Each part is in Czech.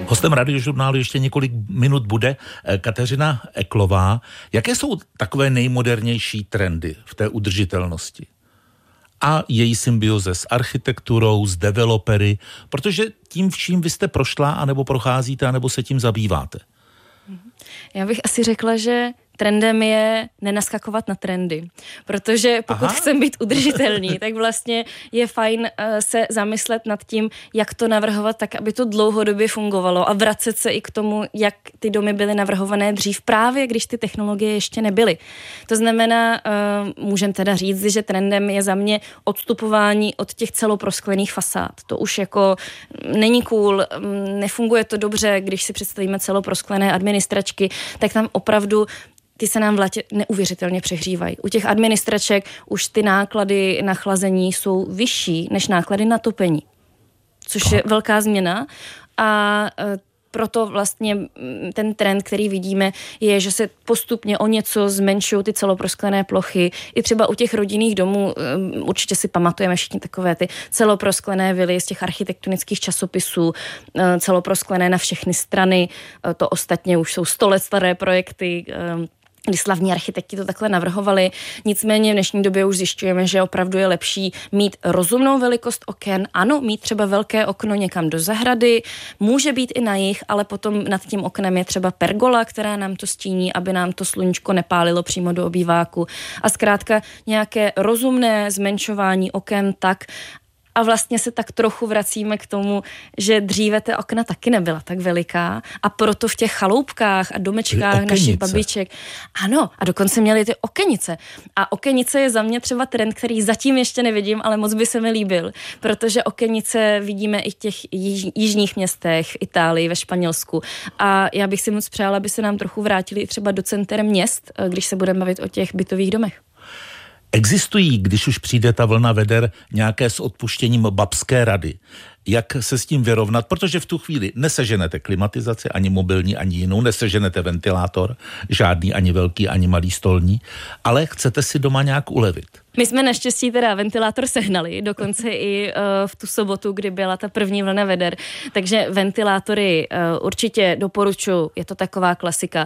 Hostem Radiožurnálu ještě několik minut bude Kateřina Eklová. Jaké jsou takové nejmodernější trendy v té udržitelnosti? A její symbioze s architekturou, s developery, protože tím vším vy jste prošla, anebo procházíte, anebo se tím zabýváte. Já bych asi řekla, že trendem je nenaskakovat na trendy, protože pokud chceme být udržitelní, tak vlastně je fajn se zamyslet nad tím, jak to navrhovat tak, aby to dlouhodobě fungovalo a vracet se i k tomu, jak ty domy byly navrhované dřív, právě když ty technologie ještě nebyly. To znamená, můžeme teda říct, že trendem je za mě odstupování od těch celoprosklených fasád. To už jako není cool, nefunguje to dobře, když si představíme celoprosklené administračky, tak tam opravdu ty se nám v létě neuvěřitelně přehřívají. U těch administraček už ty náklady na chlazení jsou vyšší než náklady na topení, což je velká změna a proto vlastně ten trend, který vidíme, je, že se postupně o něco zmenšují ty celoprosklené plochy. I třeba u těch rodinných domů, určitě si pamatujeme všichni takové ty celoprosklené vily z těch architektonických časopisů, celoprosklené na všechny strany. To ostatně už jsou 100 let staré projekty, kdy slavní architekti to takhle navrhovali. Nicméně v dnešní době už zjišťujeme, že opravdu je lepší mít rozumnou velikost oken. Ano, mít třeba velké okno někam do zahrady, může být i na jih, ale potom nad tím oknem je třeba pergola, která nám to stíní, aby nám to sluníčko nepálilo přímo do obýváku. A zkrátka nějaké rozumné zmenšování oken tak, a vlastně se tak trochu vracíme k tomu, že dříve ta okna taky nebyla tak veliká a proto v těch chaloupkách a domečkách našich babiček, ano, a dokonce měli ty okenice. A okenice je za mě třeba trend, který zatím ještě nevidím, ale moc by se mi líbil, protože okenice vidíme i v těch jižních městech, v Itálii, ve Španělsku. A já bych si moc přála, aby se nám trochu vrátili třeba do center měst, když se budeme bavit o těch bytových domech. Existují, když už přijde ta vlna veder, nějaké s odpuštěním babské rady? Jak se s tím vyrovnat? Protože v tu chvíli neseženete klimatizaci, ani mobilní, ani jinou, neseženete ventilátor, žádný, ani velký, ani malý stolní, ale chcete si doma nějak ulevit. My jsme naštěstí teda ventilátor sehnali, dokonce i v tu sobotu, kdy byla ta první vlna veder, takže ventilátory určitě doporučuji, je to taková klasika.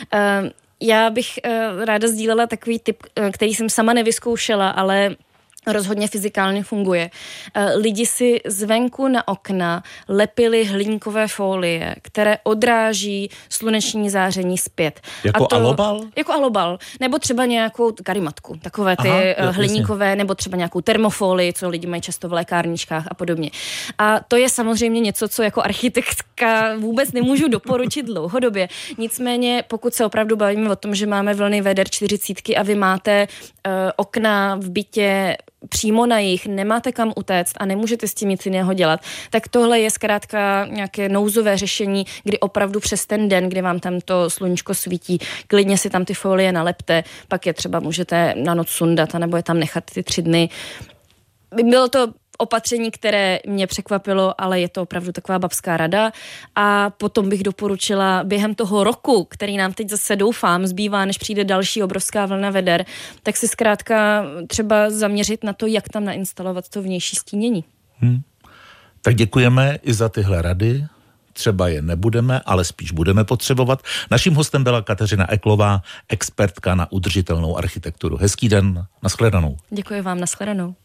Já bych ráda sdílela takový tip, který jsem sama nevyzkoušela, ale rozhodně fyzikálně funguje. Lidi si zvenku na okna lepili hliníkové folie, které odráží sluneční záření zpět. Jako alobal? Jako alobal. Nebo třeba nějakou karimatku. Takové ty hliníkové, jasně. Nebo třeba nějakou termofolii, co lidi mají často v lékárničkách a podobně. A to je samozřejmě něco, co jako architektka vůbec nemůžu doporučit dlouhodobě. Nicméně, pokud se opravdu bavíme o tom, že máme vlny veder 40 a vy máte okna v bytě přímo na jich, nemáte kam utéct a nemůžete s tím nic jiného dělat, tak tohle je zkrátka nějaké nouzové řešení, kdy opravdu přes ten den, kdy vám tam to sluníčko svítí, klidně si tam ty folie nalepte, pak je třeba můžete na noc sundat, anebo je tam nechat ty 3 dny. Bylo to opatření, které mě překvapilo, ale je to opravdu taková babská rada. A potom bych doporučila během toho roku, který nám teď zase doufám zbývá, než přijde další obrovská vlna veder, tak si zkrátka třeba zaměřit na to, jak tam nainstalovat to vnější stínění. Tak děkujeme i za tyhle rady. Třeba je nebudeme, ale spíš budeme potřebovat. Naším hostem byla Kateřina Eklová, expertka na udržitelnou architekturu. Hezký den, nashledanou. Děkuji vám, nashledanou.